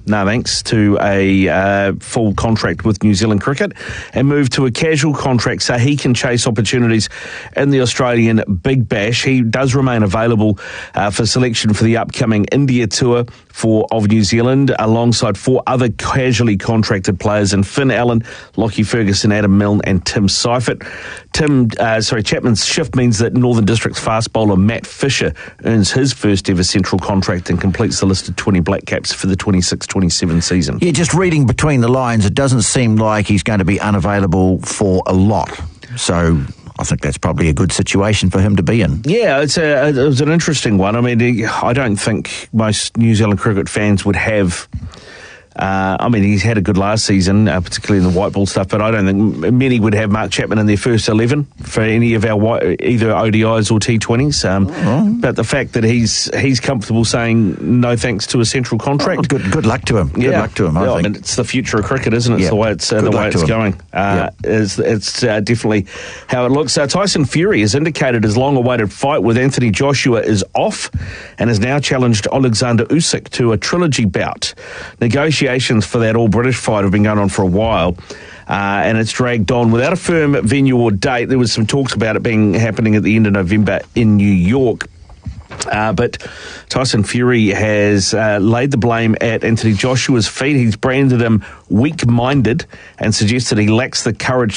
no thanks to a full contract with New Zealand Cricket and move to a casual contract so he can chase opportunities in the Australian Big Bash. He does remain available for selection for the upcoming India tour of New Zealand, alongside 4 other casually contracted players in Finn Allen, Lockie Ferguson, Adam Milne and Tim Seifert. Chapman's shift means that Northern District's fast bowler Matt Fisher earns his first ever central contract and completes the list of 20 Black Caps for the 26-27 season. Yeah, just reading between the lines, it doesn't seem like he's going to be unavailable for a lot. So I think that's probably a good situation for him to be in. Yeah, it was an interesting one. I mean, I don't think most New Zealand cricket fans would have... he's had a good last season, particularly in the white ball stuff, but I don't think many would have Mark Chapman in their first 11 for any of our either ODIs or T20s. But the fact that he's comfortable saying no thanks to a central contract. Good luck to him. Good luck to him, I think. It's the future of cricket, isn't it? It's the way it's going. It's definitely how it looks. Tyson Fury has indicated his long-awaited fight with Anthony Joshua is off and has now challenged Alexander Usyk to a trilogy bout. Negotiations for that all-British fight have been going on for a while, and it's dragged on without a firm venue or date. There was some talks about it happening at the end of November in New York. But Tyson Fury has laid the blame at Anthony Joshua's feet. He's branded him weak-minded and suggested he lacks the courage